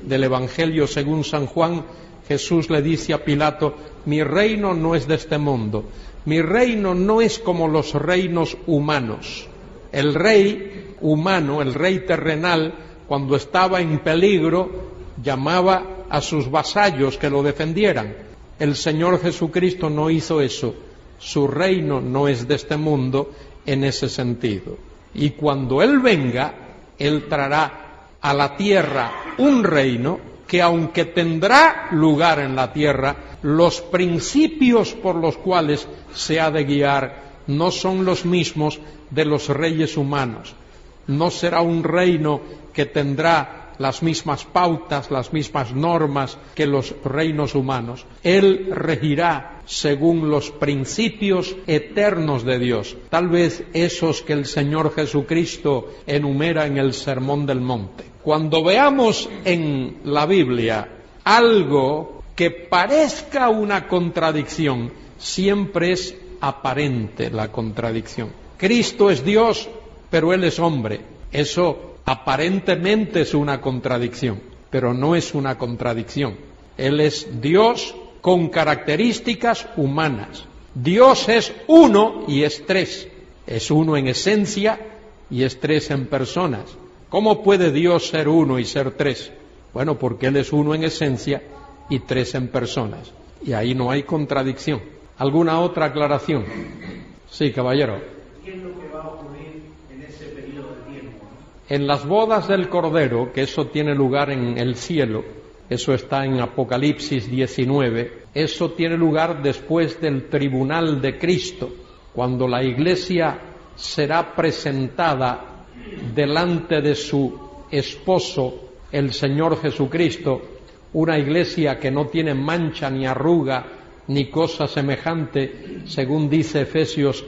del Evangelio según San Juan, Jesús le dice a Pilato: mi reino no es de este mundo, mi reino no es como los reinos humanos. El rey humano, el rey terrenal, cuando estaba en peligro, llamaba a sus vasallos que lo defendieran. El Señor Jesucristo no hizo eso. Su reino no es de este mundo en ese sentido. Y cuando Él venga, Él traerá a la tierra un reino que, aunque tendrá lugar en la tierra, los principios por los cuales se ha de guiar no son los mismos de los reyes humanos. No será un reino que tendrá las mismas pautas, las mismas normas que los reinos humanos. Él regirá según los principios eternos de Dios, tal vez esos que el Señor Jesucristo enumera en el Sermón del Monte. Cuando veamos en la Biblia algo que parezca una contradicción, siempre es aparente la contradicción. Cristo es Dios, pero Él es hombre. Eso aparentemente es una contradicción, pero no es una contradicción. Él es Dios con características humanas. Dios es uno y es tres. Es uno en esencia y es tres en personas. ¿Cómo puede Dios ser uno y ser tres? Bueno, porque Él es uno en esencia y tres en personas. Y ahí no hay contradicción. ¿Alguna otra aclaración? Sí, caballero. ¿Qué es lo que va a ocurrir en ese periodo de tiempo? En las bodas del Cordero, que eso tiene lugar en el cielo, eso está en Apocalipsis 19, eso tiene lugar después del tribunal de Cristo, cuando la Iglesia será presentada delante de su esposo, el Señor Jesucristo, una Iglesia que no tiene mancha ni arruga ni cosa semejante, según dice Efesios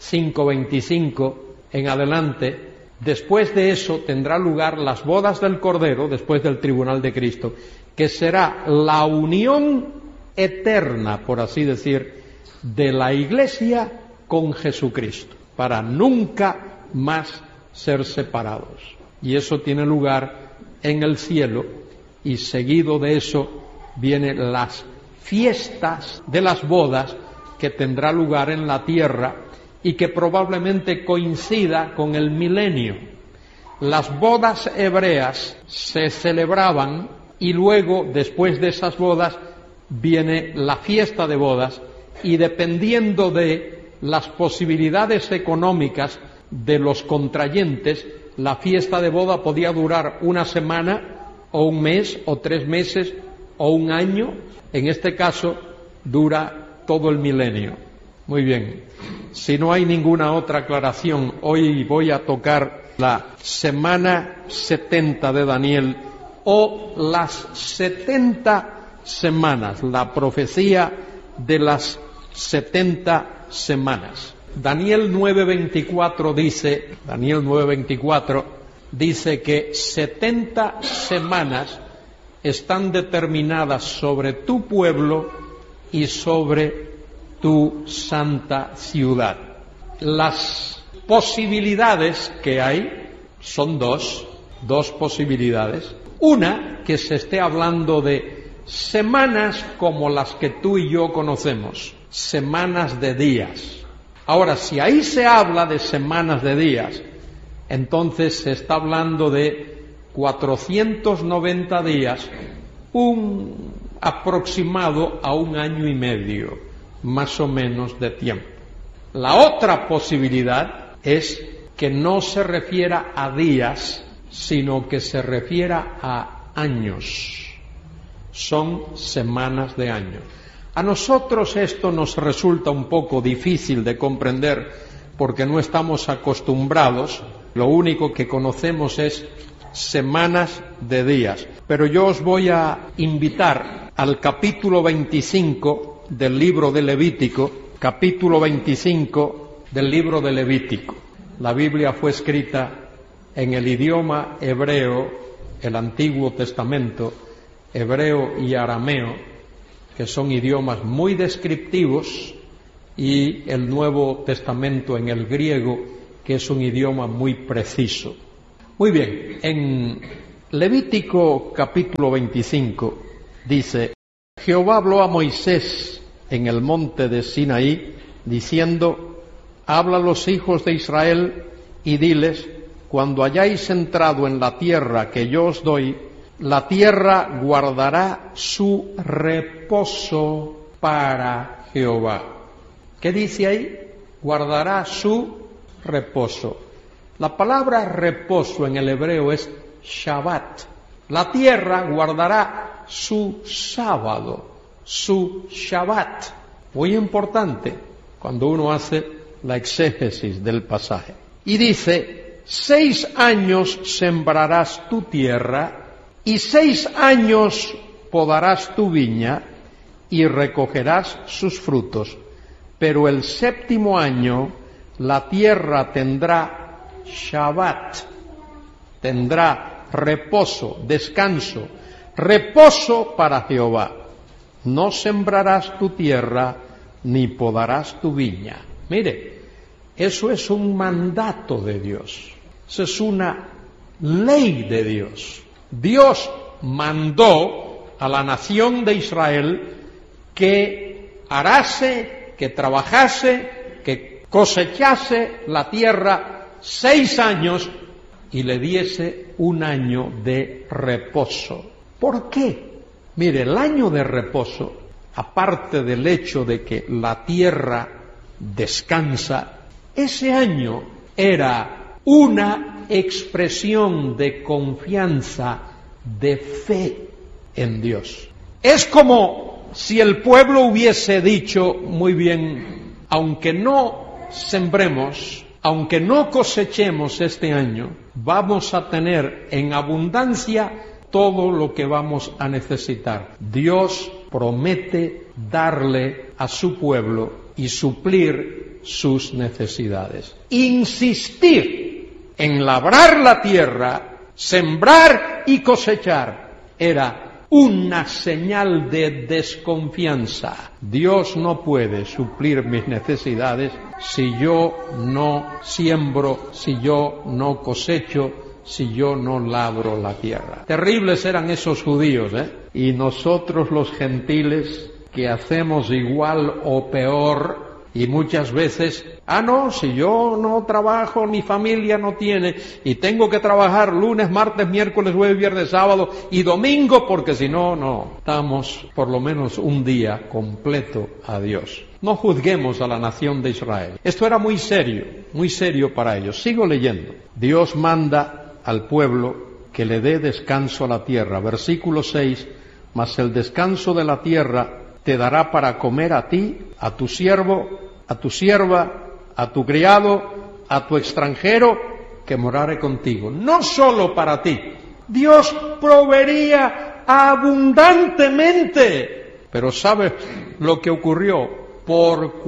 5:25 en adelante. Después de eso tendrá lugar las bodas del Cordero, después del tribunal de Cristo, que será la unión eterna, por así decir, de la Iglesia con Jesucristo, para nunca más ser separados. Y eso tiene lugar en el cielo, y seguido de eso vienen las fiestas de las bodas que tendrá lugar en la tierra y que probablemente coincida con el milenio. Las bodas hebreas se celebraban y luego, después de esas bodas, viene la fiesta de bodas, y dependiendo de las posibilidades económicas de los contrayentes, la fiesta de boda podía durar una semana o un mes o 3 meses o un año. En este caso dura todo el milenio. Muy bien, si no hay ninguna otra aclaración, hoy voy a tocar la semana 70 de Daniel, o las 70 semanas, la profecía de las 70 semanas. Daniel 9:24 dice que 70 semanas están determinadas sobre tu pueblo y sobre tu santa ciudad. Las posibilidades que hay son dos posibilidades. Una, que se esté hablando de semanas como las que tú y yo conocemos, semanas de días. Ahora, si ahí se habla de semanas de días, entonces se está hablando de 490 días, un aproximado a 1 año y medio, más o menos de tiempo. La otra posibilidad es que no se refiera a días, sino que se refiera a años. Son semanas de años. A nosotros esto nos resulta un poco difícil de comprender porque no estamos acostumbrados. Lo único que conocemos es semanas de días. Pero yo os voy a invitar al capítulo 25 del libro de Levítico, capítulo 25 del libro de Levítico. La Biblia fue escrita en el idioma hebreo, el Antiguo Testamento, hebreo y arameo, que son idiomas muy descriptivos, y el Nuevo Testamento en el griego, que es un idioma muy preciso. Muy bien, en Levítico capítulo 25 dice: Jehová habló a Moisés en el monte de Sinaí, diciendo: habla a los hijos de Israel y diles: cuando hayáis entrado en la tierra que yo os doy, la tierra guardará su reposo para Jehová. ¿Qué dice ahí? Guardará su reposo. La palabra reposo en el hebreo es Shabbat. La tierra guardará su sábado, su Shabbat. Muy importante cuando uno hace la exégesis del pasaje. Y dice: 6 años sembrarás tu tierra, y 6 años podarás tu viña, y recogerás sus frutos. Pero el 7º año la tierra tendrá Shabbat, tendrá reposo, descanso, reposo para Jehová. No sembrarás tu tierra, ni podarás tu viña. Mire, eso es un mandato de Dios, eso es una ley de Dios. Dios mandó a la nación de Israel que arase, que trabajase, que cosechase la tierra 6 años y le diese 1 año de reposo. ¿Por qué? Mire, el año de reposo, aparte del hecho de que la tierra descansa, ese año era una expresión de confianza, de fe en Dios. Es como si el pueblo hubiese dicho: muy bien, aunque no sembremos, aunque no cosechemos este año, vamos a tener en abundancia todo lo que vamos a necesitar. Dios promete darle a su pueblo y suplir sus necesidades. Insistir en labrar la tierra, sembrar y cosechar, era una señal de desconfianza. Dios no puede suplir mis necesidades si yo no siembro, si yo no cosecho, si yo no labro la tierra. Terribles eran esos judíos, Y nosotros los gentiles, que hacemos igual o peor, y muchas veces: no, si yo no trabajo, mi familia no tiene, y tengo que trabajar lunes, martes, miércoles, jueves, viernes, sábado y domingo, porque si no, no. Damos por lo menos un día completo a Dios. No juzguemos a la nación de Israel. Esto era muy serio para ellos. Sigo leyendo. Dios manda al pueblo que le dé descanso a la tierra. Versículo 6: mas el descanso de la tierra te dará para comer a ti, a tu siervo, a tu sierva, a tu criado, a tu extranjero que morare contigo. No solo para ti. Dios proveería abundantemente. Pero ¿sabe lo que ocurrió? Por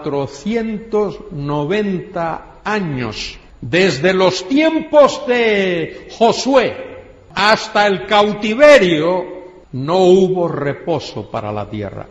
490 años, desde los tiempos de Josué hasta el cautiverio, no hubo reposo para la tierra.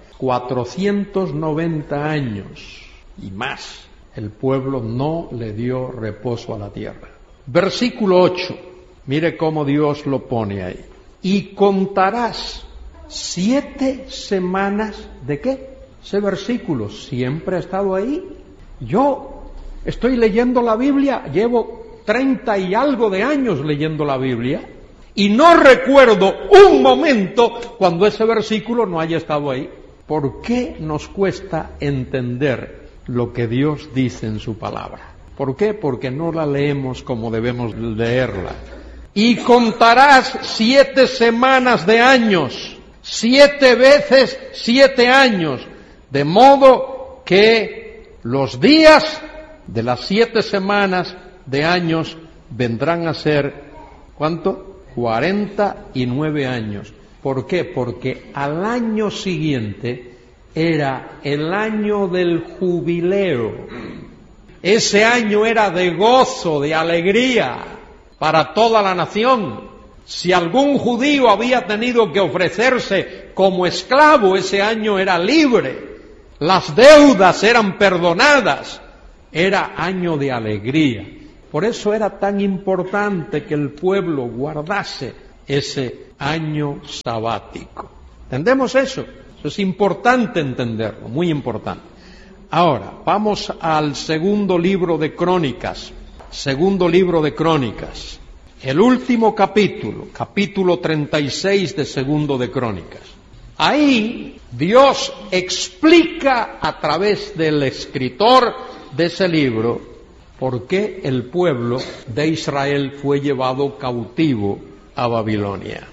490 años y más, el pueblo no le dio reposo a la tierra. Versículo 8, mire cómo Dios lo pone ahí. Y contarás 7 semanas ¿de qué? Ese versículo siempre ha estado ahí. Yo estoy leyendo la Biblia, llevo 30 y algo de años leyendo la Biblia, y no recuerdo un momento cuando ese versículo no haya estado ahí. ¿Por qué nos cuesta entender lo que Dios dice en su palabra? ¿Por qué? Porque no la leemos como debemos leerla. Y contarás 7 semanas de años, 7 veces 7 años, de modo que los días de las 7 semanas de años vendrán a ser, ¿cuánto? 49 años. ¿Por qué? Porque al año siguiente era el año del jubileo. Ese año era de gozo, de alegría para toda la nación. Si algún judío había tenido que ofrecerse como esclavo, ese año era libre. Las deudas eran perdonadas. Era año de alegría. Por eso era tan importante que el pueblo guardase ese año sabático. ¿Entendemos eso? Eso es importante entenderlo, muy importante. Ahora, vamos al segundo libro de Crónicas. Segundo libro de Crónicas. El último capítulo, capítulo 36 de Segundo de Crónicas. Ahí Dios explica a través del escritor de ese libro por qué el pueblo de Israel fue llevado cautivo a Babilonia.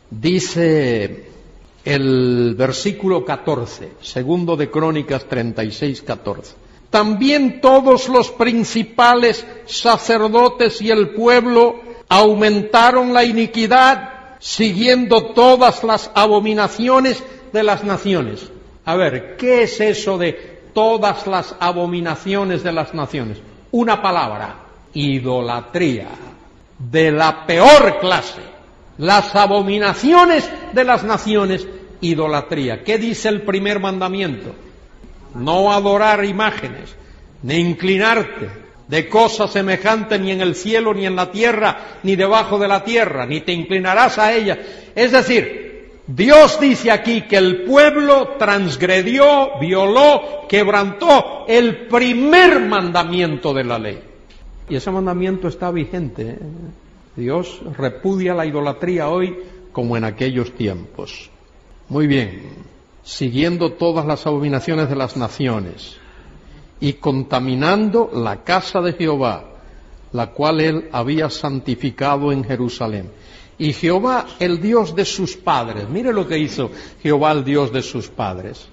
Dice el versículo 14, Segundo de Crónicas 36, 14. También todos los principales sacerdotes y el pueblo aumentaron la iniquidad, siguiendo todas las abominaciones de las naciones. A ver, ¿qué es eso de todas las abominaciones de las naciones? Una palabra: idolatría, de la peor clase. Las abominaciones de las naciones, idolatría. ¿Qué dice el primer mandamiento? No adorar imágenes, ni inclinarte de cosa semejante ni en el cielo, ni en la tierra, ni debajo de la tierra, ni te inclinarás a ella. Es decir, Dios dice aquí que el pueblo transgredió, violó, quebrantó el primer mandamiento de la ley. Y ese mandamiento está vigente. Dios repudia la idolatría hoy como en aquellos tiempos. Muy bien, siguiendo todas las abominaciones de las naciones y contaminando la casa de Jehová, la cual él había santificado en Jerusalén. Y Jehová, el Dios de sus padres, mire lo que hizo Jehová, el Dios de sus padres,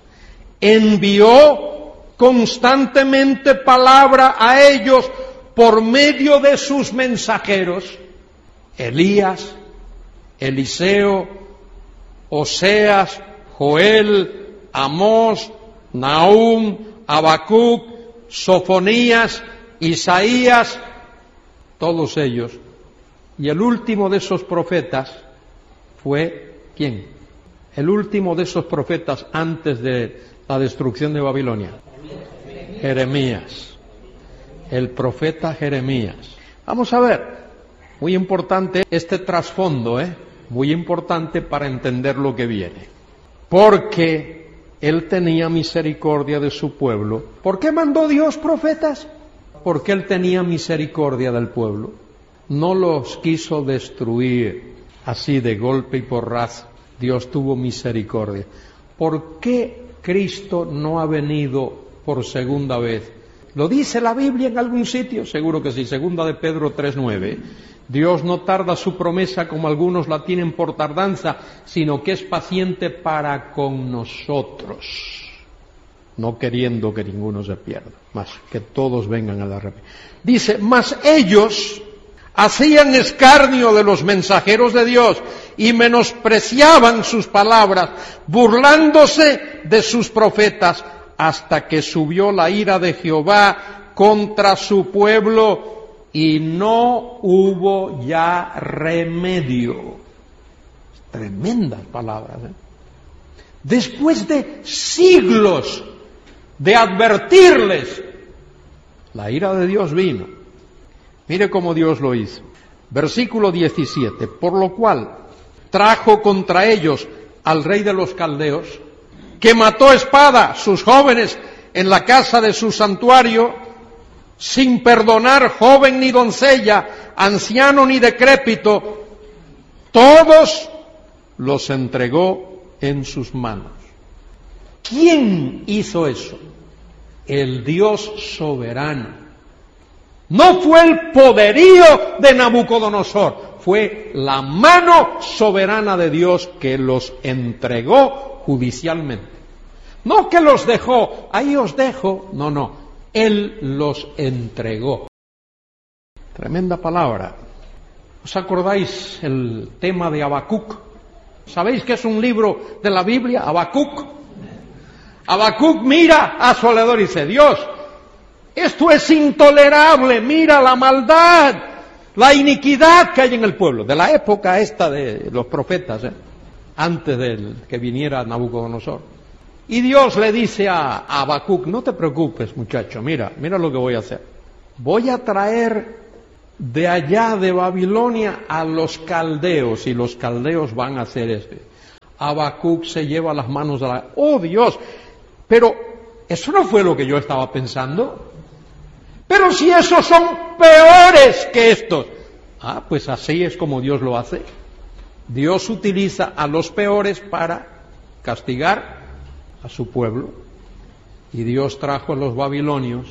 envió constantemente palabra a ellos por medio de sus mensajeros, Elías, Eliseo, Oseas, Joel, Amós, Nahum, Habacuc, Sofonías, Isaías, todos ellos. Y el último de esos profetas fue, ¿quién? El último de esos profetas antes de la destrucción de Babilonia. Jeremías. El profeta Jeremías. Vamos a ver, muy importante este trasfondo, muy importante para entender lo que viene. Porque él tenía misericordia de su pueblo. ¿Por qué mandó Dios profetas? Porque él tenía misericordia del pueblo. No los quiso destruir así de golpe y porrazo. Dios tuvo misericordia. ¿Por qué Cristo no ha venido por segunda vez? ¿Lo dice la Biblia en algún sitio? Seguro que sí. Segunda de Pedro 3:9. Dios no tarda su promesa como algunos la tienen por tardanza, sino que es paciente para con nosotros, no queriendo que ninguno se pierda, mas que todos vengan al arrepentimiento. Dice, mas ellos hacían escarnio de los mensajeros de Dios y menospreciaban sus palabras, burlándose de sus profetas, hasta que subió la ira de Jehová contra su pueblo y no hubo ya remedio. Tremendas palabras, Después de siglos de advertirles, la ira de Dios vino. Mire cómo Dios lo hizo. Versículo 17. Por lo cual trajo contra ellos al rey de los caldeos, que mató a espada sus jóvenes en la casa de su santuario, sin perdonar joven ni doncella, anciano ni decrépito, todos los entregó en sus manos. ¿Quién hizo eso? El Dios soberano. No fue el poderío de Nabucodonosor, fue la mano soberana de Dios que los entregó judicialmente. No que los dejó, ahí os dejo, no. Él los entregó. Tremenda palabra. ¿Os acordáis el tema de Habacuc? ¿Sabéis que es un libro de la Biblia, Habacuc? Habacuc mira a su alrededor y dice, Dios, esto es intolerable, mira la maldad, la iniquidad que hay en el pueblo. De la época esta de los profetas, antes de que viniera Nabucodonosor. Y Dios le dice a Habacuc, no te preocupes muchacho, mira lo que voy a hacer. Voy a traer de allá de Babilonia a los caldeos, y los caldeos van a hacer Habacuc se lleva las manos a la... ¡Oh, Dios! Pero eso no fue lo que yo estaba pensando. Pero si esos son peores que estos. Pues así es como Dios lo hace. Dios utiliza a los peores para castigar a su pueblo. Y Dios trajo a los babilonios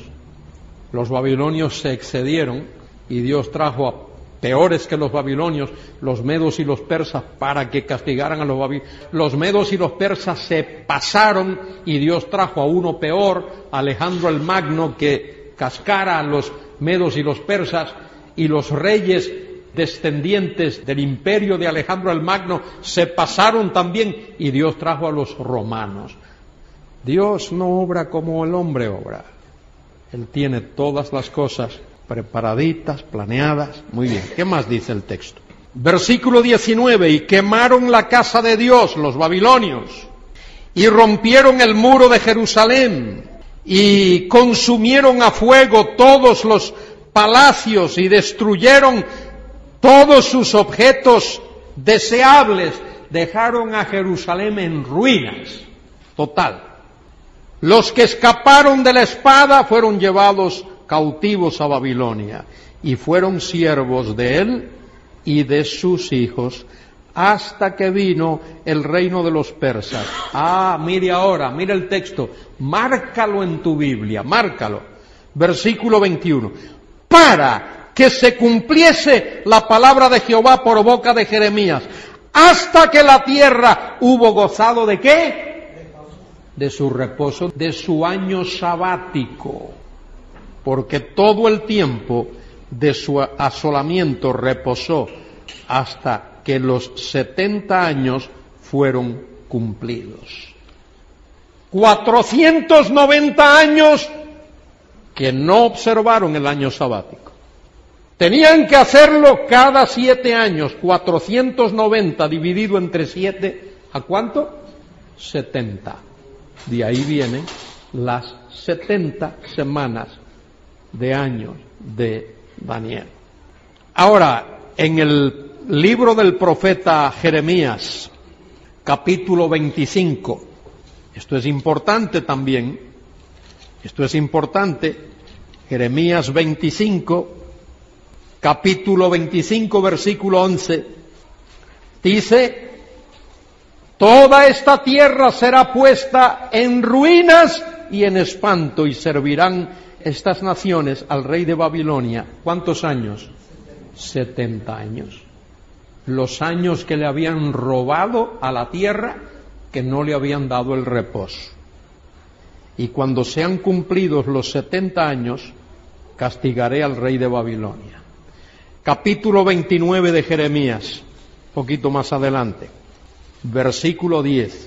se excedieron, y Dios trajo a peores que los babilonios, los medos y los persas, para que castigaran a los babilonios. Los medos y los persas se pasaron, y Dios trajo a uno peor, Alejandro el Magno, que cascara a los medos y los persas, y los reyes descendientes del imperio de Alejandro el Magno se pasaron también, y Dios trajo a los romanos. Dios no obra como el hombre obra. Él tiene todas las cosas preparaditas, planeadas. Muy bien, ¿qué más dice el texto? Versículo 19, y quemaron la casa de Dios, los babilonios, y rompieron el muro de Jerusalén, y consumieron a fuego todos los palacios, y destruyeron todos sus objetos deseables. Dejaron a Jerusalén en ruinas, total. Los que escaparon de la espada fueron llevados cautivos a Babilonia, y fueron siervos de él y de sus hijos, hasta que vino el reino de los persas. Mire ahora, mire el texto, márcalo en tu Biblia, márcalo. Versículo 21. Para que se cumpliese la palabra de Jehová por boca de Jeremías, hasta que la tierra hubo gozado ¿de qué? De su reposo, de su año sabático, porque todo el tiempo de su asolamiento reposó hasta que los 70 años fueron cumplidos. 490 años que no observaron el año sabático. Tenían que hacerlo cada 7 años, 490 dividido entre 7, ¿a cuánto? 70. De ahí vienen las 70 semanas de años de Daniel. Ahora, en el libro del profeta Jeremías, capítulo 25, esto es importante también, Jeremías 25, capítulo 25, versículo 11, dice: toda esta tierra será puesta en ruinas y en espanto, y servirán estas naciones al rey de Babilonia. ¿Cuántos años? 70 años. Los años que le habían robado a la tierra, que no le habían dado el reposo. Y cuando sean cumplidos los 70 años, castigaré al rey de Babilonia. Capítulo 29 de Jeremías, un poquito más adelante. Versículo 10.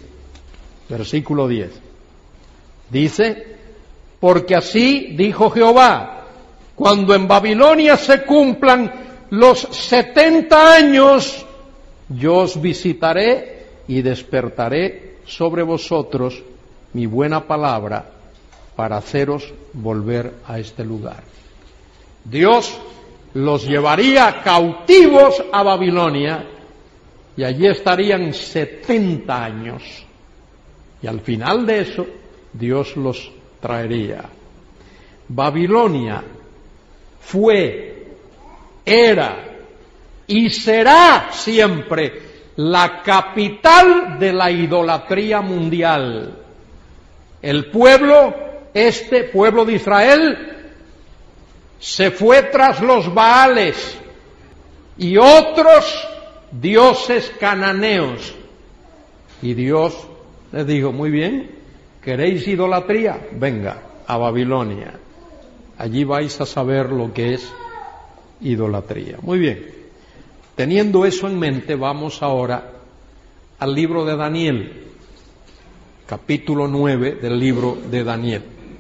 Dice: porque así dijo Jehová, cuando en Babilonia se cumplan los 70 años, yo os visitaré y despertaré sobre vosotros mi buena palabra para haceros volver a este lugar. Dios los llevaría cautivos a Babilonia, y allí estarían 70 años. Y al final de eso, Dios los traería. Babilonia fue, era y será siempre la capital de la idolatría mundial. El pueblo, este pueblo de Israel, se fue tras los Baales y otros dioses cananeos, y Dios les dijo: muy bien, ¿queréis idolatría? Venga a Babilonia, allí vais a saber lo que es idolatría. Muy bien, teniendo eso en mente, vamos ahora al libro de Daniel, capítulo 9 del libro de Daniel.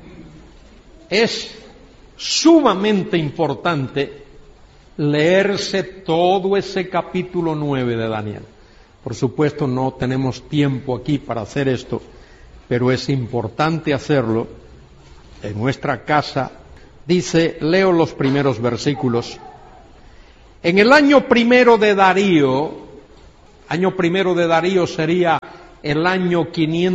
Es sumamente importante leerse todo ese capítulo 9 de Daniel. Por supuesto, no tenemos tiempo aquí para hacer esto, pero es importante hacerlo en nuestra casa. Dice, leo los primeros versículos: En el año primero de Darío sería el año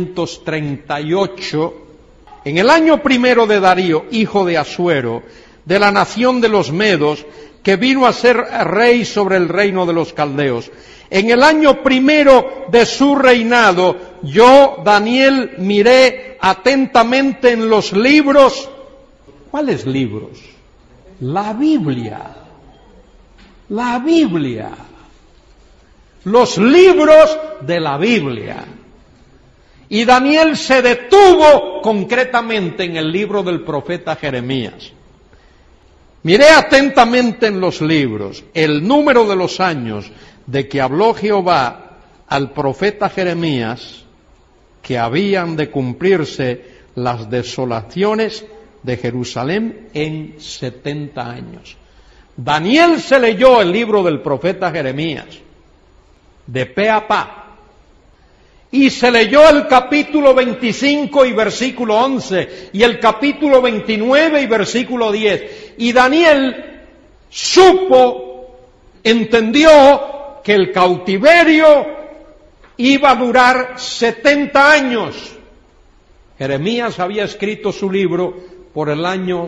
538, en el año primero de Darío, hijo de Asuero, de la nación de los Medos, que vino a ser rey sobre el reino de los caldeos. En el año primero de su reinado, yo, Daniel, miré atentamente en los libros. ¿Cuáles libros? La Biblia. La Biblia. Los libros de la Biblia. Y Daniel se detuvo concretamente en el libro del profeta Jeremías. Miré atentamente en los libros el número de los años de que habló Jehová al profeta Jeremías, que habían de cumplirse las desolaciones de Jerusalén en 70 años. Daniel se leyó el libro del profeta Jeremías, de pe a pa, y se leyó el capítulo 25 y versículo 11, y el capítulo 29 y versículo 10. Y Daniel entendió que el cautiverio iba a durar 70 años. Jeremías había escrito su libro por el año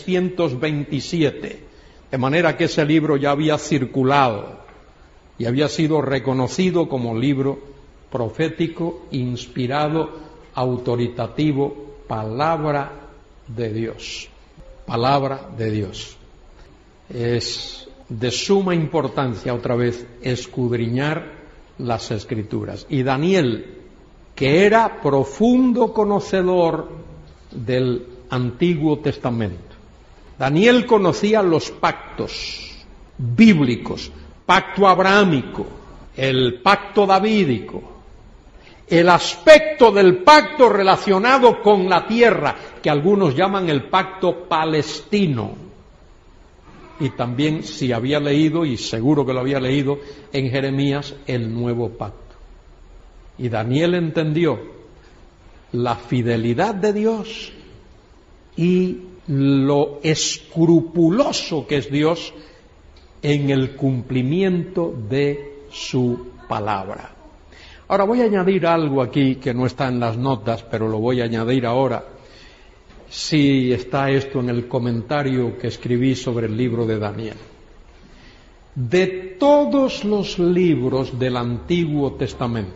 627, de manera que ese libro ya había circulado y había sido reconocido como libro profético, inspirado, autoritativo, palabra de Dios. Palabra de Dios. Es de suma importancia, otra vez, escudriñar las Escrituras. Y Daniel, que era profundo conocedor del Antiguo Testamento, Daniel conocía los pactos bíblicos, pacto abrahámico, el pacto davídico, el aspecto del pacto relacionado con la tierra, que algunos llaman el pacto palestino. Y también, si había leído, y seguro que lo había leído, en Jeremías, el nuevo pacto. Y Daniel entendió la fidelidad de Dios y lo escrupuloso que es Dios en el cumplimiento de su palabra. Ahora voy a añadir algo aquí que no está en las notas, pero lo voy a añadir ahora. Sí está esto en el comentario que escribí sobre el libro de Daniel. De todos los libros del Antiguo Testamento,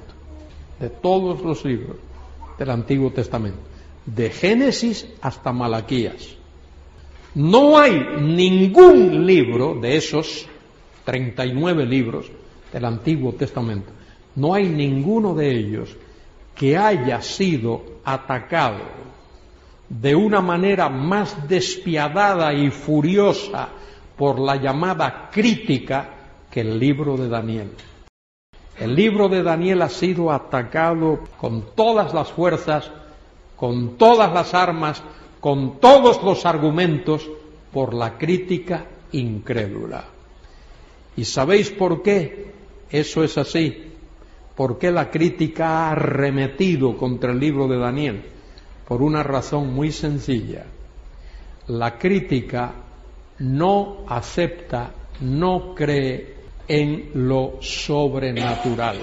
de Génesis hasta Malaquías, no hay ningún libro de esos 39 libros del Antiguo Testamento, no hay ninguno de ellos que haya sido atacado de una manera más despiadada y furiosa por la llamada crítica que el libro de Daniel. El libro de Daniel ha sido atacado con todas las fuerzas, con todas las armas, con todos los argumentos por la crítica incrédula. ¿Y sabéis por qué eso es así? ¿Por qué la crítica ha arremetido contra el libro de Daniel? Por una razón muy sencilla. La crítica no acepta, no cree en lo sobrenatural,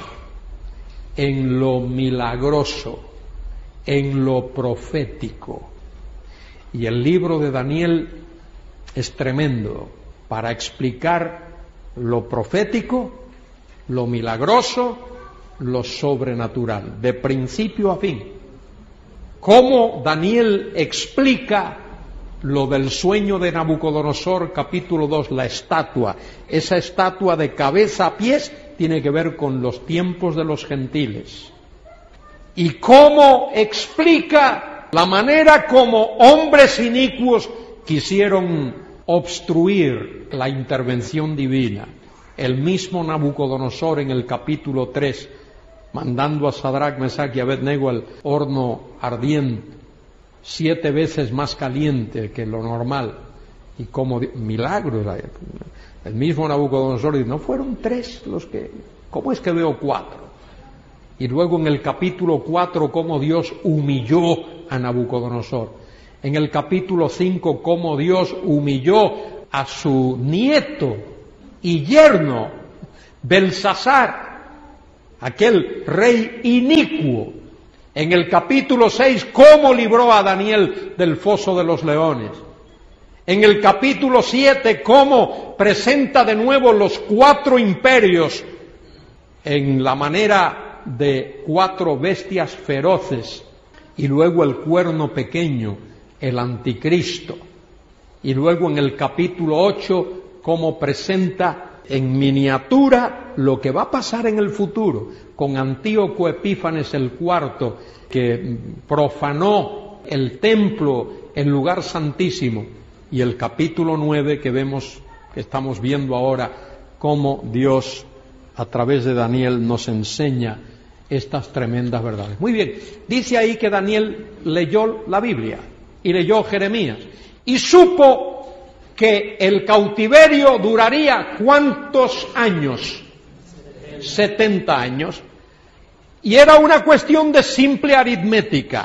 en lo milagroso, en lo profético. Y el libro de Daniel es tremendo para explicar lo profético, lo milagroso, lo sobrenatural, de principio a fin. ¿Cómo Daniel explica lo del sueño de Nabucodonosor, capítulo 2, la estatua? Esa estatua de cabeza a pies tiene que ver con los tiempos de los gentiles. ¿Y cómo explica la manera como hombres inicuos quisieron obstruir la intervención divina? El mismo Nabucodonosor en el capítulo 3, mandando a Sadrach, Mesach y Abednego al horno ardiente, 7 veces más caliente que lo normal, y como milagros. El mismo Nabucodonosor dice, ¿no fueron 3 los que? ¿Cómo es que veo 4? Y luego en el capítulo 4, cómo Dios humilló a Nabucodonosor. En el capítulo 5, cómo Dios humilló a su nieto, y yerno, Belsasar, aquel rey inicuo, en el capítulo 6, cómo libró a Daniel del foso de los leones. En el capítulo 7, cómo presenta de nuevo los 4 imperios en la manera de 4 bestias feroces, y luego el cuerno pequeño, el anticristo. Y luego en el capítulo 8, cómo presenta en miniatura lo que va a pasar en el futuro, con Antíoco Epífanes el IV, que profanó el templo, el lugar santísimo, y el capítulo 9 que estamos viendo ahora, cómo Dios a través de Daniel nos enseña estas tremendas verdades. Muy bien, dice ahí que Daniel leyó la Biblia y leyó Jeremías y supo que el cautiverio duraría ¿cuántos años? 70 años. Y era una cuestión de simple aritmética.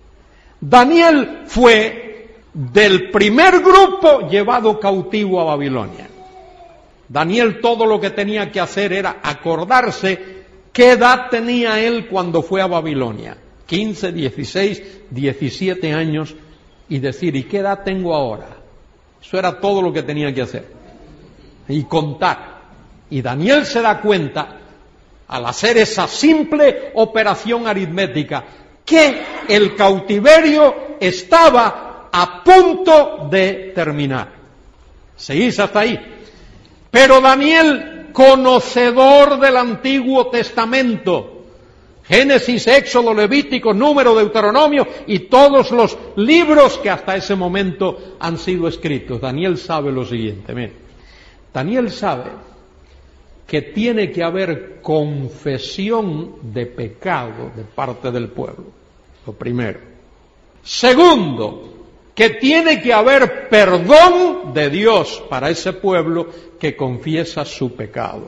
Daniel fue del primer grupo llevado cautivo a Babilonia. Daniel todo lo que tenía que hacer era acordarse qué edad tenía él cuando fue a Babilonia. 15, 16, 17 años, y decir, ¿y qué edad tengo ahora? Eso era todo lo que tenía que hacer. Y contar. Y Daniel se da cuenta, al hacer esa simple operación aritmética, que el cautiverio estaba a punto de terminar. ¿Seguís hasta ahí? Pero Daniel, conocedor del Antiguo Testamento, Génesis, Éxodo, Levítico, Número, Deuteronomio y todos los libros que hasta ese momento han sido escritos, Daniel sabe lo siguiente. Miren, Daniel sabe que tiene que haber confesión de pecado de parte del pueblo, lo primero. Segundo, que tiene que haber perdón de Dios para ese pueblo que confiesa su pecado.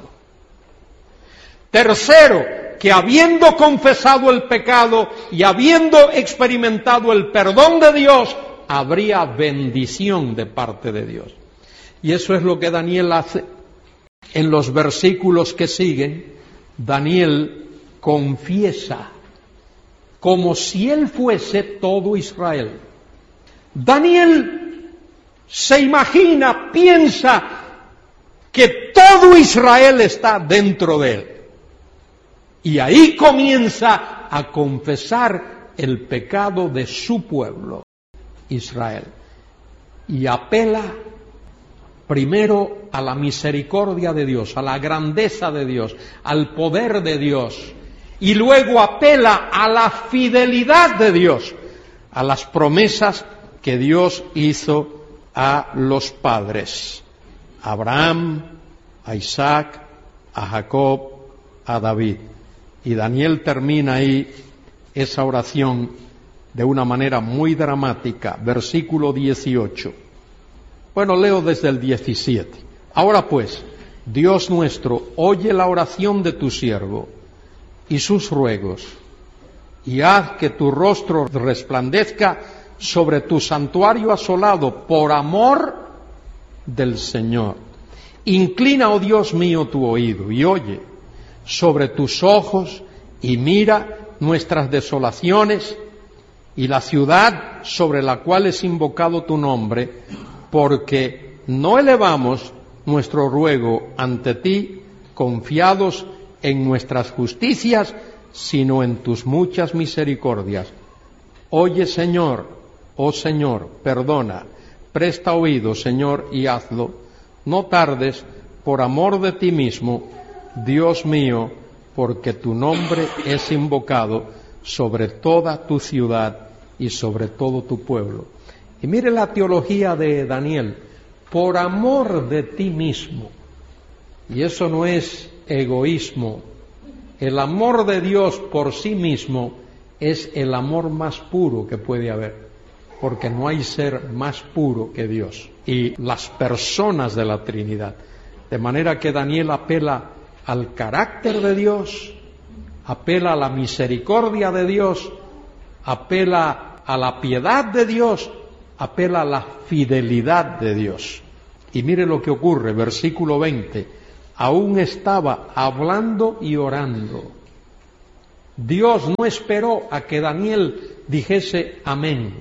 Tercero, que habiendo confesado el pecado y habiendo experimentado el perdón de Dios, habría bendición de parte de Dios. Y eso es lo que Daniel hace. En los versículos que siguen, Daniel confiesa como si él fuese todo Israel. Daniel se imagina, piensa que todo Israel está dentro de él. Y ahí comienza a confesar el pecado de su pueblo, Israel. Y apela primero a la misericordia de Dios, a la grandeza de Dios, al poder de Dios. Y luego apela a la fidelidad de Dios, a las promesas que Dios hizo a los padres, a Abraham, a Isaac, a Jacob, a David. Y Daniel termina ahí esa oración de una manera muy dramática, versículo 18. Bueno, leo desde el 17. Ahora pues, Dios nuestro, oye la oración de tu siervo y sus ruegos, y haz que tu rostro resplandezca sobre tu santuario asolado por amor del Señor. Inclina, oh Dios mío, tu oído y oye sobre tus ojos y mira nuestras desolaciones y la ciudad sobre la cual es invocado tu nombre, porque no elevamos nuestro ruego ante ti confiados en nuestras justicias, sino en tus muchas misericordias. Oye, Señor, oh Señor, perdona, presta oído, Señor, y hazlo. No tardes, por amor de ti mismo, Dios mío, porque tu nombre es invocado sobre toda tu ciudad y sobre todo tu pueblo. Y mire la teología de Daniel, por amor de ti mismo. Y eso no es egoísmo. El amor de Dios por sí mismo es el amor más puro que puede haber, porque no hay ser más puro que Dios y las personas de la Trinidad. De manera que Daniel apela al carácter de Dios, apela a la misericordia de Dios, apela a la piedad de Dios, apela a la fidelidad de Dios. Y mire lo que ocurre, versículo 20. Aún estaba hablando y orando. Dios no esperó a que Daniel dijese amén.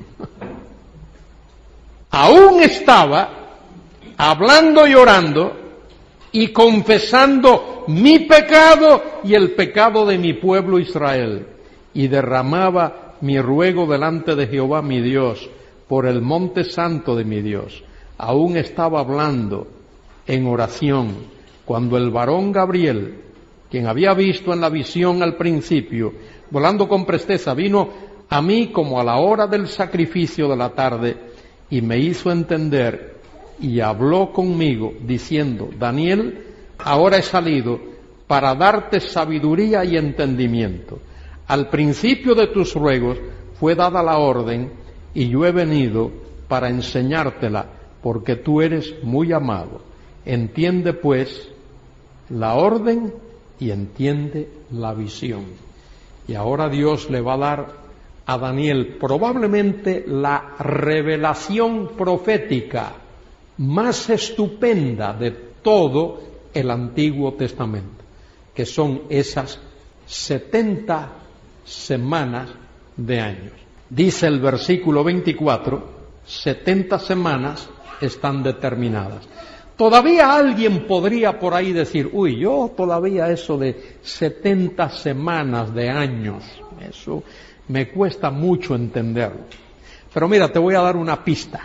Aún estaba hablando y orando y confesando mi pecado y el pecado de mi pueblo Israel, y derramaba mi ruego delante de Jehová mi Dios, por el monte santo de mi Dios. Aún estaba hablando en oración, cuando el varón Gabriel, quien había visto en la visión al principio, volando con presteza, vino a mí como a la hora del sacrificio de la tarde, y me hizo entender, y habló conmigo, diciendo: Daniel, ahora he salido para darte sabiduría y entendimiento. Al principio de tus ruegos fue dada la orden, y yo he venido para enseñártela, porque tú eres muy amado. Entiende pues la orden y entiende la visión. Y ahora Dios le va a dar a Daniel probablemente la revelación profética más estupenda de todo el Antiguo Testamento, que son esas 70 semanas de años. Dice el versículo 24, 70 semanas están determinadas. Todavía alguien podría por ahí decir: uy, yo todavía eso de 70 semanas de años, eso me cuesta mucho entenderlo. Pero mira, te voy a dar una pista.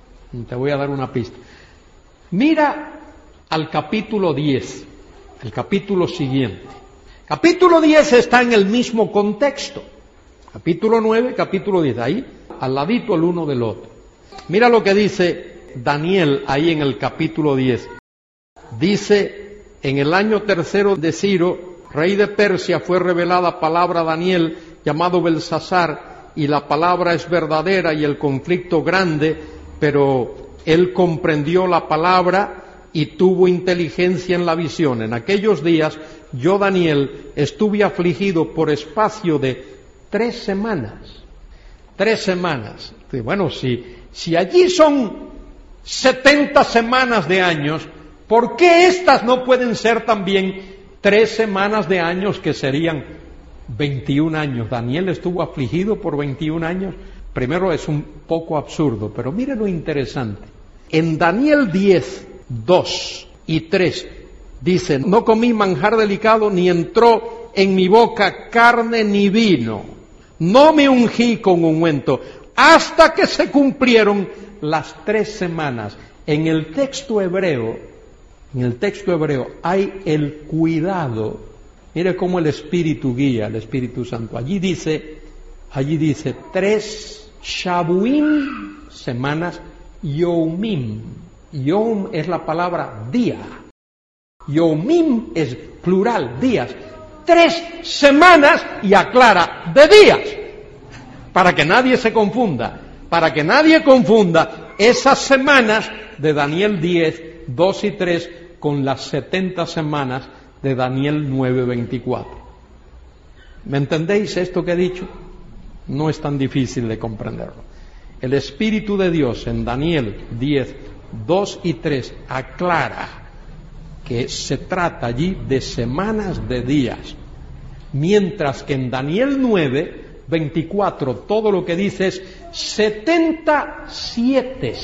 Mira al capítulo 10, el capítulo siguiente. Capítulo 10 está en el mismo contexto. Capítulo 9, capítulo 10, ahí, al ladito el uno del otro. Mira lo que dice Daniel ahí en el capítulo 10. Dice: en el año tercero de Ciro, rey de Persia, fue revelada palabra a Daniel, llamado Belsasar, y la palabra es verdadera y el conflicto grande, pero él comprendió la palabra y tuvo inteligencia en la visión. En aquellos días yo, Daniel, estuve afligido por espacio de 3 semanas. 3 semanas. Bueno, si allí son 70 semanas de años, ¿por qué estas no pueden ser también 3 semanas de años, que serían 21 años? Daniel estuvo afligido por 21 años. Primero, es un poco absurdo, pero mire lo interesante. En Daniel 10, 2 y 3 dice: no comí manjar delicado, ni entró en mi boca carne ni vino. No me ungí con ungüento, hasta que se cumplieron las 3 semanas. En el texto hebreo hay el cuidado. Mire cómo el Espíritu guía, el Espíritu Santo. Allí dice 3 Shabuim, semanas, Yomim. Yom es la palabra día. Yomim es plural, días. 3 semanas, y aclara, de días. Para que nadie se confunda. Para que nadie confunda esas semanas de Daniel 10, 2 y 3 con las 70 semanas de Daniel 9, 24. ¿Me entendéis esto que he dicho? No es tan difícil de comprenderlo. El Espíritu de Dios en Daniel 10, 2 y 3 aclara que se trata allí de semanas de días, mientras que en Daniel 9, 24 todo lo que dice es 77.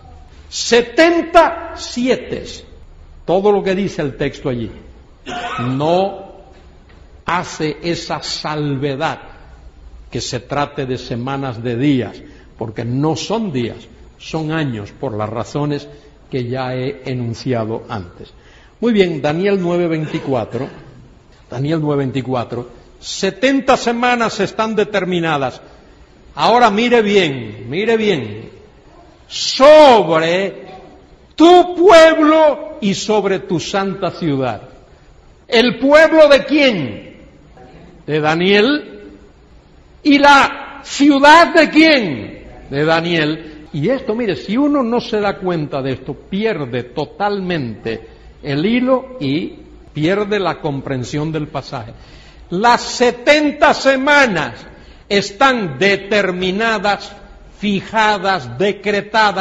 77. Todo lo que dice el texto allí. No hace esa salvedad que se trate de semanas de días, porque no son días, son años, por las razones que ya he enunciado antes. Muy bien, Daniel 9:24. Daniel 9:24. 70 semanas están determinadas. Ahora mire bien, sobre tu pueblo y sobre tu santa ciudad. ¿El pueblo de quién? De Daniel. ¿Y la ciudad de quién? De Daniel. Y esto, mire, si uno no se da cuenta de esto, pierde totalmente el hilo y pierde la comprensión del pasaje. Las 70 semanas están determinadas, fijadas, decretadas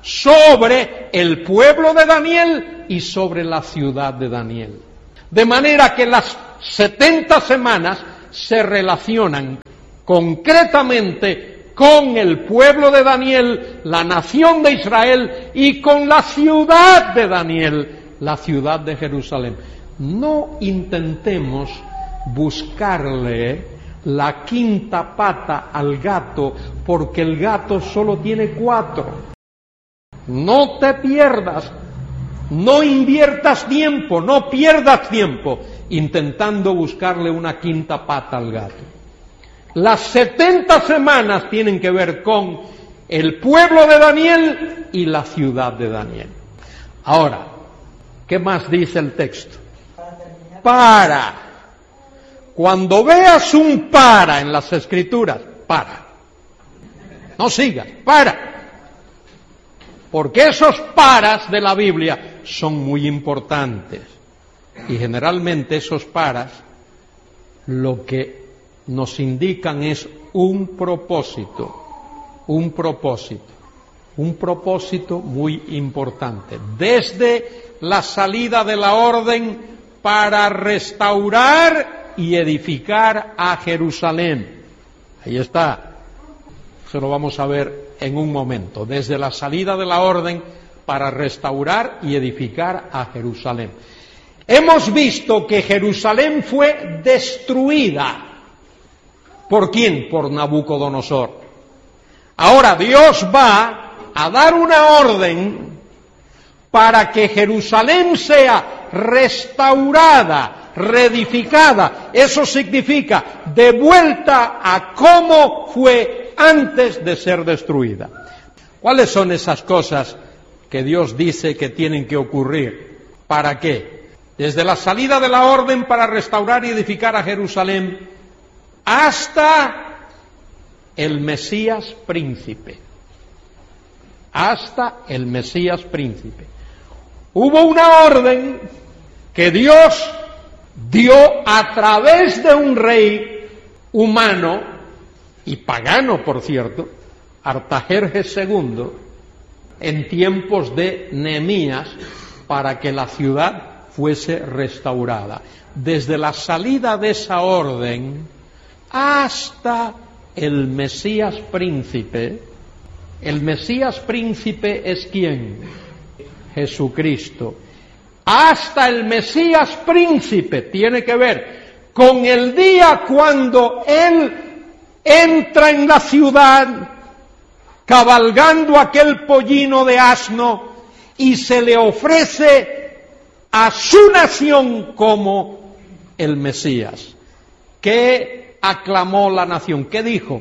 sobre el pueblo de Daniel y sobre la ciudad de Daniel. De manera que las 70 semanas se relacionan concretamente con el pueblo de Daniel, la nación de Israel, y con la ciudad de Daniel, la ciudad de Jerusalén. No intentemos buscarle la quinta pata al gato, porque el gato solo tiene 4. No te pierdas, no inviertas tiempo, no pierdas tiempo intentando buscarle una quinta pata al gato. Las 70 semanas tienen que ver con el pueblo de Daniel y la ciudad de Daniel. Ahora, ¿qué más dice el texto? Para. Cuando veas un para en las Escrituras, para. No sigas, para. Porque esos paras de la Biblia son muy importantes. Y generalmente esos paras lo que nos indican es un propósito muy importante. Desde la salida de la orden para restaurar y edificar a Jerusalén. Ahí está. Eso lo vamos a ver en un momento. Desde la salida de la orden para restaurar y edificar a Jerusalén. Hemos visto que Jerusalén fue destruida. ¿Por quién? Por Nabucodonosor. Ahora Dios va a dar una orden para que Jerusalén sea restaurada, reedificada. Eso significa de vuelta a cómo fue antes de ser destruida. ¿Cuáles son esas cosas que Dios dice que tienen que ocurrir? ¿Para qué? Desde la salida de la orden para restaurar y edificar a Jerusalén hasta el Mesías príncipe. Hasta el Mesías príncipe. Hubo una orden que Dios dio a través de un rey humano y pagano, por cierto, Artajerjes II, en tiempos de Nehemías, para que la ciudad fuese restaurada. Desde la salida de esa orden hasta el Mesías príncipe. El Mesías príncipe es ¿quién? Jesucristo. Hasta el Mesías príncipe tiene que ver con el día cuando Él entra en la ciudad cabalgando aquel pollino de asno y se le ofrece a su nación como el Mesías. ¿Qué aclamó la nación? ¿Qué dijo?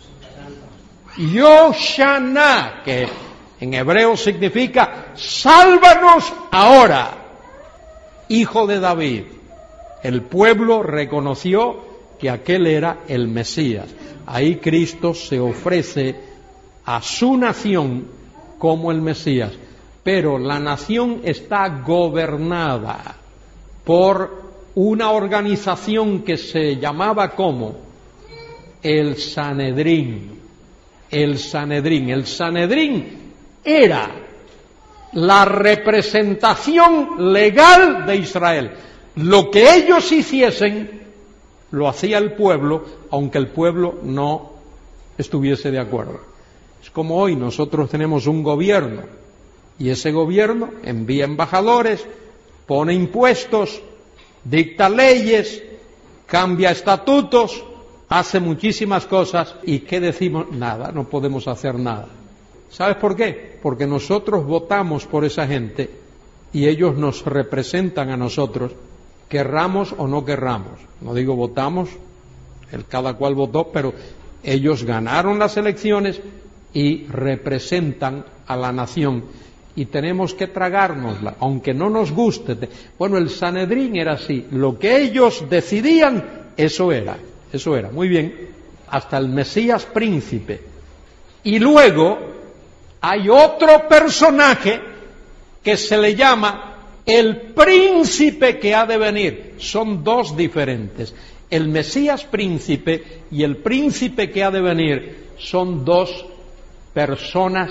Yoshana, que en hebreo significa sálvanos ahora, hijo de David. El pueblo reconoció que aquel era el Mesías. Ahí Cristo se ofrece a su nación como el Mesías. Pero la nación está gobernada por una organización que se llamaba como el Sanedrín. El Sanedrín. El Sanedrín era la representación legal de Israel. Lo que ellos hiciesen, lo hacía el pueblo, aunque el pueblo no estuviese de acuerdo. Es como hoy nosotros tenemos un gobierno, y ese gobierno envía embajadores, pone impuestos, dicta leyes, cambia estatutos, hace muchísimas cosas. ¿Y qué decimos? Nada, no podemos hacer nada. ¿Sabes por qué? Porque nosotros votamos por esa gente y ellos nos representan a nosotros, querramos o no querramos. No digo votamos, cada cual votó, pero ellos ganaron las elecciones y representan a la nación. Y tenemos que tragárnosla, aunque no nos guste. Bueno, el Sanedrín era así. Lo que ellos decidían, eso era. Muy bien. Hasta el Mesías príncipe. Y luego hay otro personaje que se le llama el príncipe que ha de venir. Son dos diferentes. El Mesías príncipe y el príncipe que ha de venir son dos personas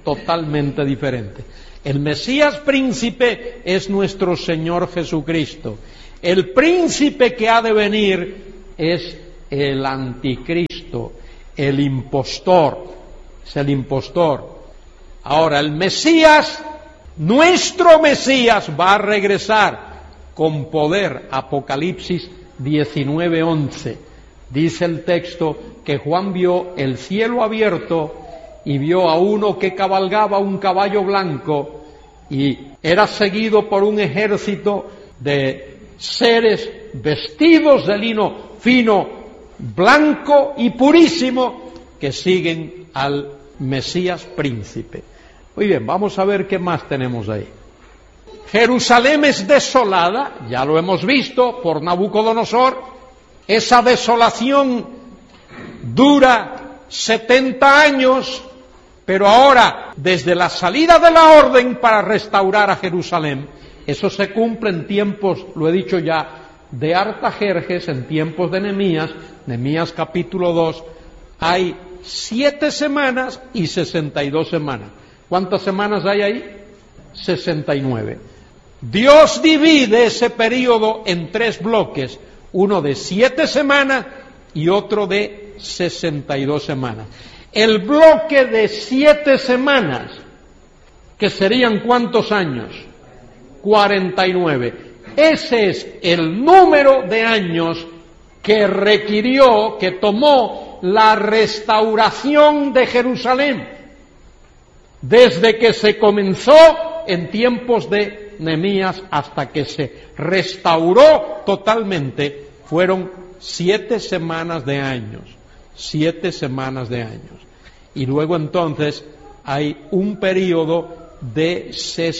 totalmente diferente. El Mesías príncipe es nuestro Señor Jesucristo. El príncipe que ha de venir es el anticristo, el impostor. Es el impostor. Ahora, el Mesías, nuestro Mesías, va a regresar con poder. Apocalipsis 19:11. Dice el texto que Juan vio el cielo abierto y vio a uno que cabalgaba un caballo blanco y era seguido por un ejército de seres vestidos de lino fino, blanco y purísimo, que siguen al Mesías príncipe. Muy bien, vamos a ver qué más tenemos ahí. Jerusalén es desolada, ya lo hemos visto, por Nabucodonosor. Esa desolación dura 70 años, pero ahora, desde la salida de la orden para restaurar a Jerusalén, eso se cumple en tiempos, lo he dicho ya, de Artajerjes, en tiempos de Nehemías. Nehemías capítulo 2, hay 7 semanas y 62 semanas. ¿Cuántas semanas hay ahí? 69. Dios divide ese período en 3 bloques, uno de 7 semanas y otro de 62 semanas. El bloque de 7 semanas, que serían ¿cuántos años? 49. Ese es el número de años que requirió, que tomó la restauración de Jerusalén, desde que se comenzó en tiempos de Nehemías hasta que se restauró totalmente. Fueron 7 semanas de años, 7 semanas de años. Y luego entonces hay un periodo de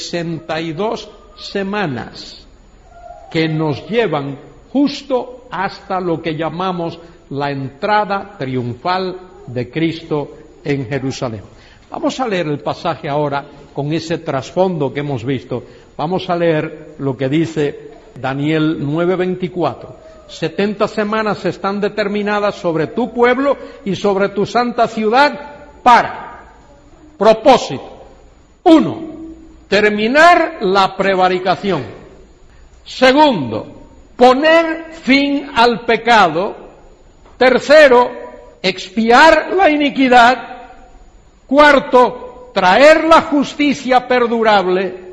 62 semanas que nos llevan justo hasta lo que llamamos la entrada triunfal de Cristo en Jerusalén. Vamos a leer el pasaje ahora con ese trasfondo que hemos visto. Vamos a leer lo que dice Daniel 9:24. 70 semanas están determinadas sobre tu pueblo y sobre tu santa ciudad para propósito. 1. Terminar la prevaricación. 2. Poner fin al pecado. 3. Expiar la iniquidad. 4. Traer la justicia perdurable.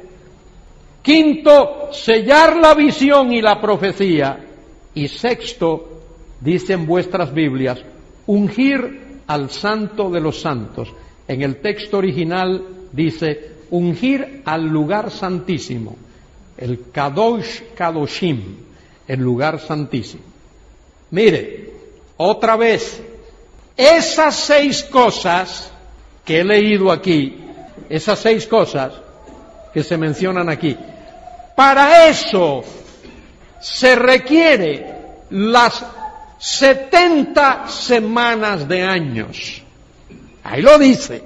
5. Sellar la visión y la profecía. Y 6, dicen vuestras Biblias, ungir al Santo de los Santos. En el texto original dice ungir al lugar santísimo, el Kadosh Kadoshim, el lugar santísimo. Mire, otra vez, esas 6 cosas que he leído aquí, esas 6 cosas que se mencionan aquí, para eso se requiere las 70 semanas de años. Ahí lo dice.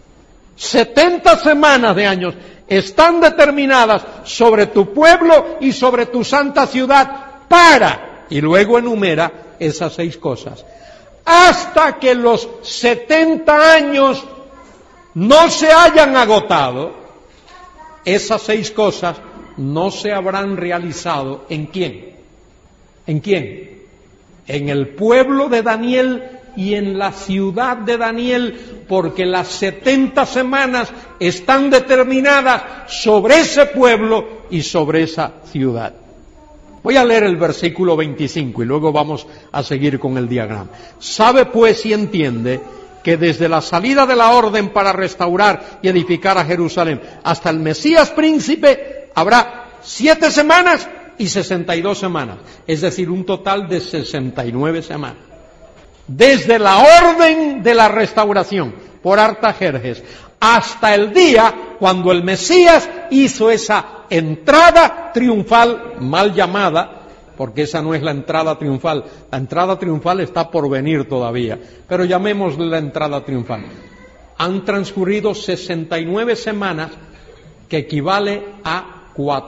70 semanas de años están determinadas sobre tu pueblo y sobre tu santa ciudad para, y luego enumera esas 6 cosas. Hasta que los 70 años no se hayan agotado, esas 6 cosas no se habrán realizado. ¿En quién? ¿En quién? En el pueblo de Daniel y en la ciudad de Daniel, porque las 70 semanas están determinadas sobre ese pueblo y sobre esa ciudad. Voy a leer el versículo 25 y luego vamos a seguir con el diagrama. Sabe pues y entiende que desde la salida de la orden para restaurar y edificar a Jerusalén hasta el Mesías príncipe habrá 7 semanas y 62 semanas, es decir, un total de 69 semanas. Desde la orden de la restauración por Artajerjes hasta el día cuando el Mesías hizo esa entrada triunfal, mal llamada, porque esa no es la entrada triunfal está por venir todavía, pero llamémosle la entrada triunfal. Han transcurrido 69 semanas, que equivale a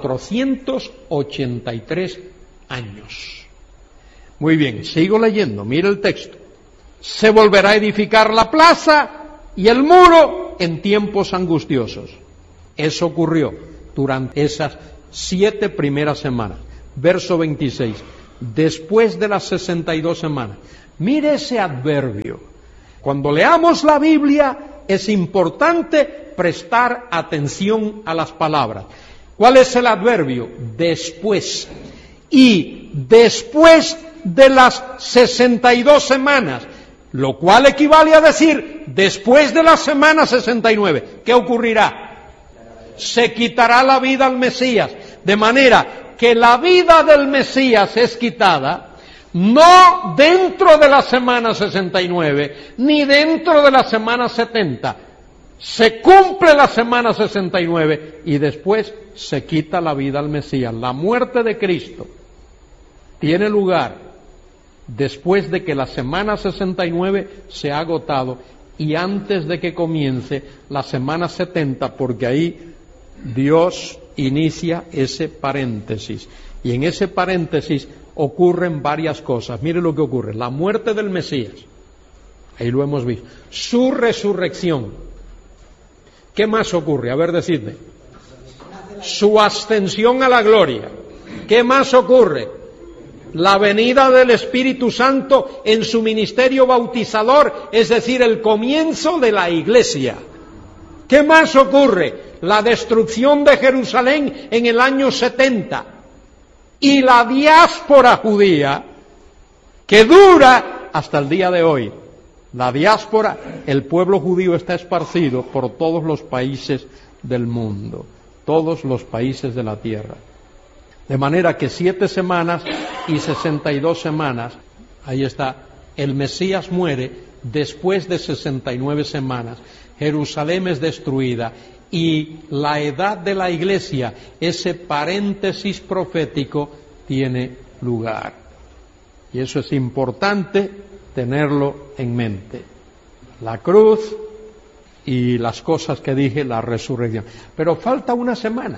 483 años. Muy bien, sigo leyendo, mira el texto. Se volverá a edificar la plaza y el muro en tiempos angustiosos. Eso ocurrió durante esas 7 primeras semanas. Verso 26. Después de las 62 semanas. Mire ese adverbio. Cuando leamos la Biblia es importante prestar atención a las palabras. ¿Cuál es el adverbio? Después. Y después de las 62 semanas, lo cual equivale a decir después de la semana 69. ¿Qué ocurrirá? Se quitará la vida al Mesías, de manera que la vida del Mesías es quitada no dentro de la semana 69, ni dentro de la semana 70. Se cumple la semana 69 y después se quita la vida al Mesías. La muerte de Cristo tiene lugar después de que la semana 69 se ha agotado y antes de que comience la semana 70, porque ahí Dios inicia ese paréntesis. Y en ese paréntesis ocurren varias cosas. Mire lo que ocurre. La muerte del Mesías, ahí lo hemos visto. Su resurrección. ¿Qué más ocurre? A ver, decidme. Su ascensión a la gloria. ¿Qué más ocurre? La venida del Espíritu Santo en su ministerio bautizador, es decir, el comienzo de la Iglesia. ¿Qué más ocurre? La destrucción de Jerusalén en el año 70 y la diáspora judía que dura hasta el día de hoy. La diáspora, el pueblo judío está esparcido por todos los países del mundo, todos los países de la tierra. De manera que 7 semanas y 62 semanas, ahí está, el Mesías muere después de 69 semanas, Jerusalén es destruida y la edad de la Iglesia, ese paréntesis profético, tiene lugar. Y eso es importante tenerlo en mente. La cruz y las cosas que dije, la resurrección. Pero falta una semana,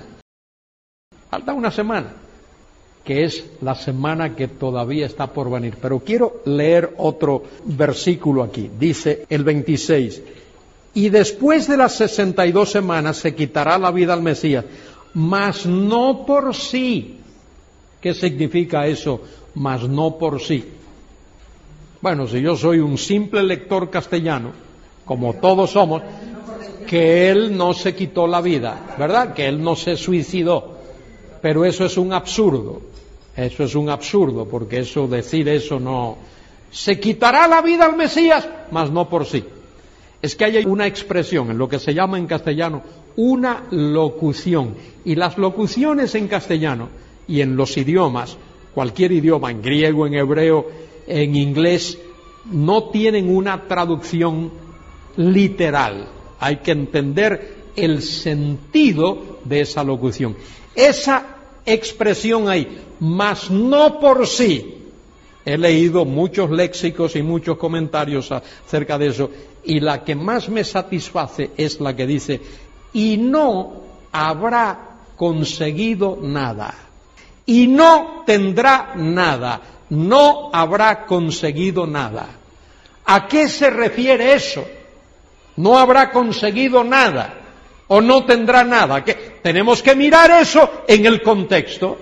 que es la semana que todavía está por venir. Pero quiero leer otro versículo aquí. Dice el 26, y después de las 62 semanas se quitará la vida al Mesías, mas no por sí. ¿Qué significa eso? Mas no por sí. Bueno, si yo soy un simple lector castellano, como todos somos, que él no se quitó la vida, ¿verdad? Que él no se suicidó. Pero eso es un absurdo. Eso es un absurdo, porque decir eso no... Se quitará la vida al Mesías, mas no por sí. Es que hay una expresión, en lo que se llama en castellano, una locución. Y las locuciones en castellano y en los idiomas, cualquier idioma, en griego, en hebreo, en inglés, no tienen una traducción literal. Hay que entender el sentido de esa locución. Esa expresión ahí, mas no por sí. He leído muchos léxicos y muchos comentarios acerca de eso, y la que más me satisface es la que dice, y no habrá conseguido nada, y no tendrá nada, no habrá conseguido nada. ¿A qué se refiere eso? No habrá conseguido nada, o no tendrá nada. ¿Qué? Tenemos que mirar eso en el contexto.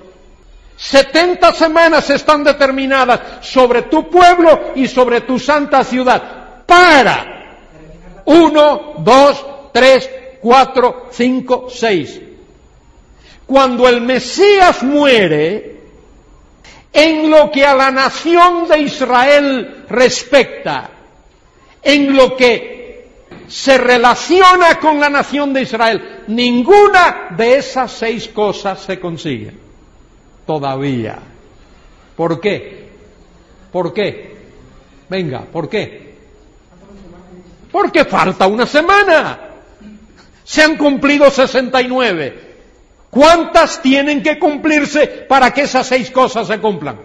70 semanas están determinadas sobre tu pueblo y sobre tu santa ciudad para 1, 2, 3, 4, 5, 6. Cuando el Mesías muere, en lo que a la nación de Israel respecta, en lo que se relaciona con la nación de Israel, ninguna de esas 6 cosas se consigue. Todavía. ¿Por qué? ¿Por qué? Venga, ¿por qué? Porque falta una semana. Se han cumplido 69. ¿Cuántas tienen que cumplirse para que esas 6 cosas se cumplan?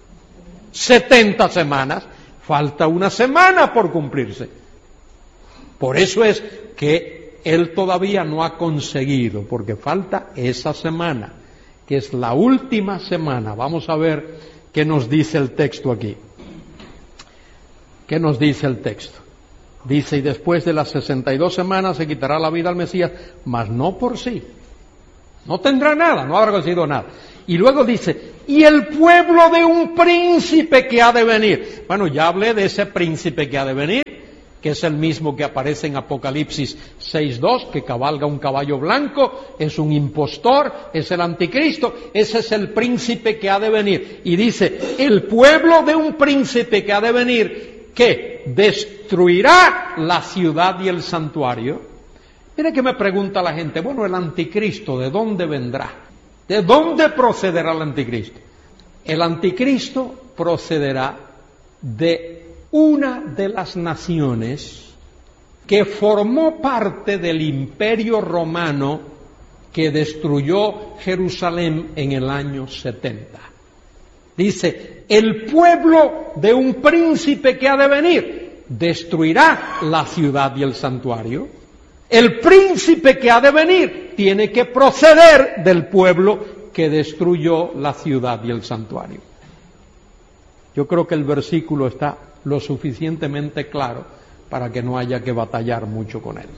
70 semanas. Falta una semana por cumplirse. Por eso es que él todavía no ha conseguido, porque falta esa semana, que es la última semana. Vamos a ver qué nos dice el texto aquí. ¿Qué nos dice el texto? Dice, y después de las 62 semanas se quitará la vida al Mesías, mas no por sí. No tendrá nada, no habrá conseguido nada. Y luego dice, y el pueblo de un príncipe que ha de venir. Bueno, ya hablé de ese príncipe que ha de venir, que es el mismo que aparece en Apocalipsis 6:2, que cabalga un caballo blanco, es un impostor, es el anticristo, ese es el príncipe que ha de venir. Y dice, el pueblo de un príncipe que ha de venir, que destruirá la ciudad y el santuario. Mire que me pregunta la gente, bueno, el anticristo, ¿de dónde vendrá? ¿De dónde procederá el anticristo? El anticristo procederá de una de las naciones que formó parte del imperio romano que destruyó Jerusalén en el año 70. Dice, el pueblo de un príncipe que ha de venir destruirá la ciudad y el santuario. El príncipe que ha de venir tiene que proceder del pueblo que destruyó la ciudad y el santuario. Yo creo que el versículo está lo suficientemente claro para que no haya que batallar mucho con él.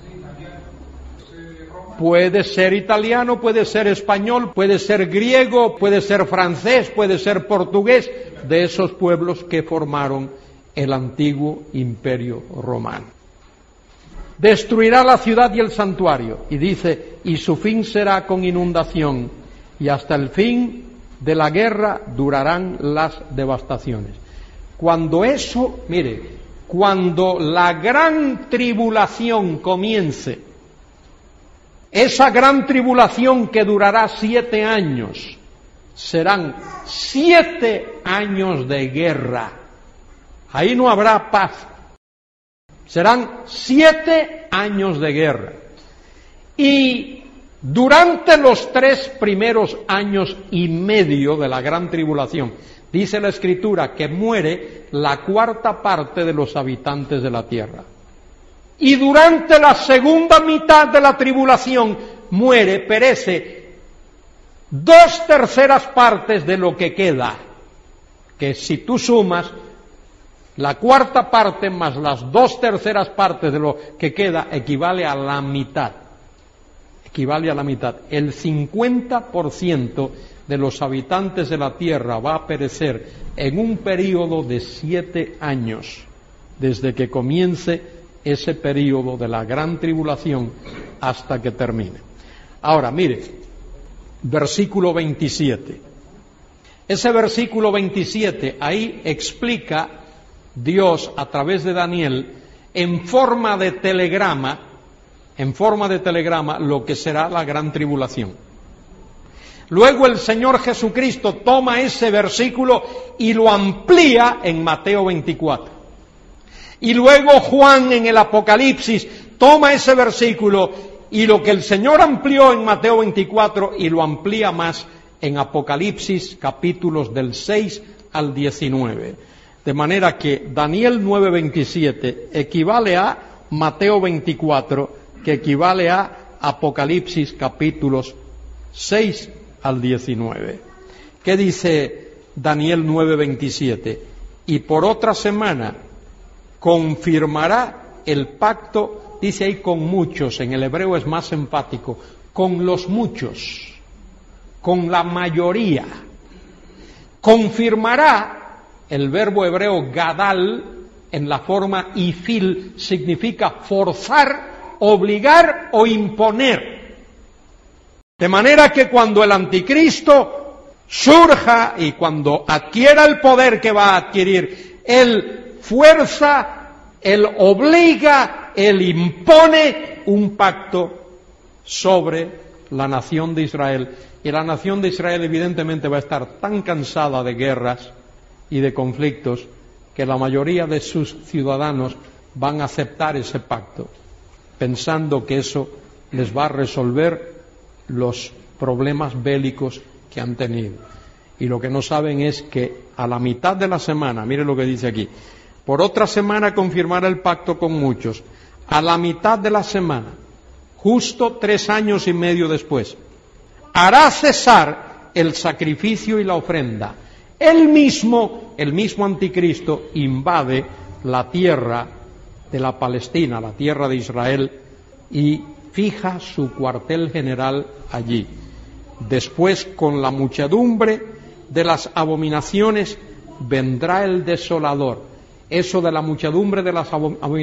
Puede ser italiano, puede ser español, puede ser griego, puede ser francés, puede ser portugués, de esos pueblos que formaron el antiguo imperio romano. Destruirá la ciudad y el santuario, y dice, y su fin será con inundación, y hasta el fin de la guerra durarán las devastaciones. Cuando eso, mire, cuando la gran tribulación comience, esa gran tribulación que durará 7 años, serán 7 años de guerra. Ahí no habrá paz. Serán 7 años de guerra. Y durante los 3 primeros años y medio de la gran tribulación, dice la Escritura que muere la 4ª parte de los habitantes de la tierra. Y durante la segunda mitad de la tribulación perece 2/3 partes de lo que queda. Que si tú sumas la 4ª parte más las 2/3 partes de lo que queda, equivale a la mitad. Equivale a la mitad. El 50% de los habitantes de la tierra va a perecer en un período de 7 años, desde que comience ese período de la gran tribulación hasta que termine. Ahora, mire, versículo 27. Ese versículo 27, ahí explica Dios a través de Daniel en forma de telegrama lo que será la gran tribulación. Luego el Señor Jesucristo toma ese versículo y lo amplía en Mateo 24. Y luego Juan en el Apocalipsis toma ese versículo y lo que el Señor amplió en Mateo 24 y lo amplía más en Apocalipsis capítulos del 6 al 19. De manera que Daniel 9:27 equivale a Mateo 24, que equivale a Apocalipsis capítulos 6 al 19. ¿Qué dice Daniel 9:27? Y por otra semana confirmará el pacto, dice ahí con muchos, en el hebreo es más enfático, con los muchos, con la mayoría. Confirmará, el verbo hebreo gadal, en la forma ifil, significa forzar, obligar o imponer. De manera que cuando el anticristo surja y cuando adquiera el poder que va a adquirir, él fuerza, él obliga, él impone un pacto sobre la nación de Israel. Y la nación de Israel evidentemente va a estar tan cansada de guerras y de conflictos que la mayoría de sus ciudadanos van a aceptar ese pacto, pensando que eso les va a resolver los problemas bélicos que han tenido. Y lo que no saben es que a la mitad de la semana, mire lo que dice aquí, por otra semana confirmará el pacto con muchos. A la mitad de la semana, justo 3 años y medio después, hará cesar el sacrificio y la ofrenda. El mismo anticristo invade la tierra de la Palestina, la tierra de Israel, y fija su cuartel general allí. Después, con la muchedumbre de las abominaciones, vendrá el desolador. Eso de la muchedumbre de las abominaciones